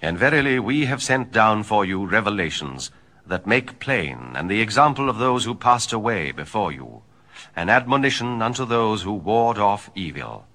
And verily we have sent down for you revelations that make plain, and the example of those who passed away before you, an admonition unto those who ward off evil,